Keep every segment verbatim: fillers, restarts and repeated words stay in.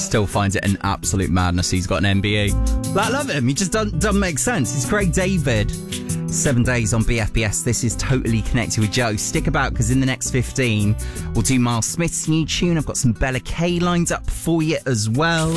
still finds it an absolute madness he's got an M B E. But I love him. He just doesn't, doesn't make sense. It's Craig David. Seven days on B F B S. This is Totally Connected with Joe. Stick about, because in the next fifteen, we'll do Miles Smith's new tune. I've got some Bella K lined up for you as well.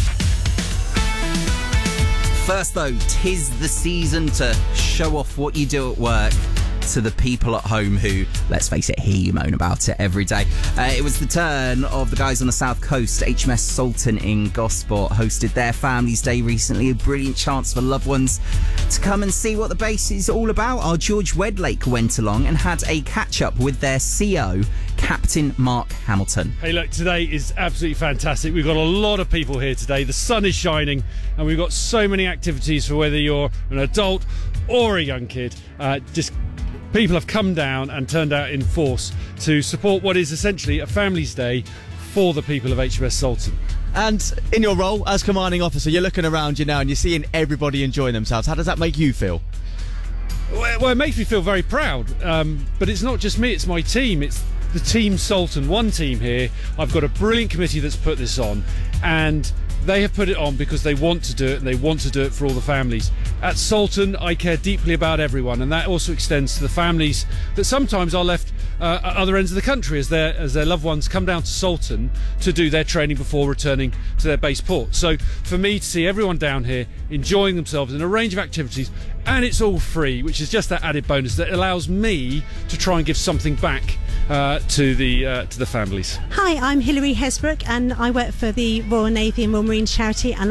First, though, 'tis the season to show off what you do at work to the people at home who, let's face it, hear you moan about it every day. Uh, it was the turn of the guys on the South Coast. H M S Sultan in Gosport hosted their Families Day recently, a brilliant chance for loved ones to come and see what the base is all about. Our George Wedlake went along and had a catch-up with their C O, Captain Mark Hamilton. Hey, look, today is absolutely fantastic. We've got a lot of people here today. The sun is shining, and we've got so many activities for whether you're an adult or a young kid. Uh, just people have come down and turned out in force to support what is essentially a Families Day for the people of H M S Sultan. And in your role as commanding officer, you're looking around you now and you're seeing everybody enjoying themselves. How does that make you feel? Well, it makes me feel very proud, um, but it's not just me, it's my team. It's the Team Sultan, one team here. I've got a brilliant committee that's put this on, and they have put it on because they want to do it, and they want to do it for all the families. At Sultan, I care deeply about everyone, and that also extends to the families that sometimes are left uh, at other ends of the country as their as their loved ones come down to Sultan to do their training before returning to their base port. So for me to see everyone down here enjoying themselves in a range of activities, and it's all free, which is just that added bonus that allows me to try and give something back uh, to the uh, to the families. Hi, I'm Hilary Hesbrook, and I work for the Royal Navy and Royal Marines charity, and